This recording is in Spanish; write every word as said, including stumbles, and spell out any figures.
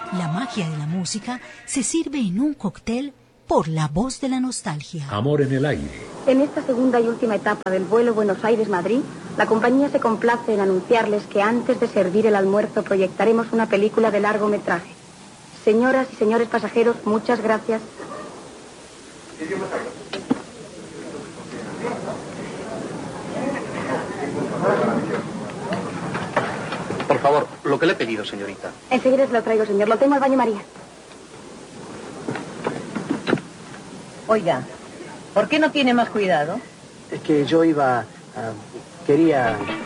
La magia de la música se sirve en un cóctel por la voz de la nostalgia. Amor en el aire. En esta segunda y última etapa del vuelo Buenos Aires-Madrid, la compañía se complace en anunciarles que antes de servir el almuerzo proyectaremos una película de largometraje. Señoras y señores pasajeros, muchas gracias. Por favor, lo que le he pedido, señorita. Enseguida se lo traigo, señor. Lo tengo al baño María. Oiga, ¿por qué no tiene más cuidado? Es que yo iba... a... quería...